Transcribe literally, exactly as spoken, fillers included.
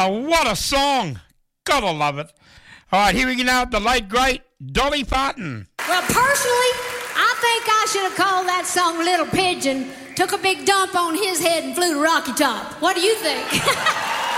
Now, what a song. Gotta love it. All right, here we go now, the late, great Dolly Parton. Well, personally, I think I should have called that song Little Pigeon, took a big dump on his head and flew to Rocky Top. What do you think?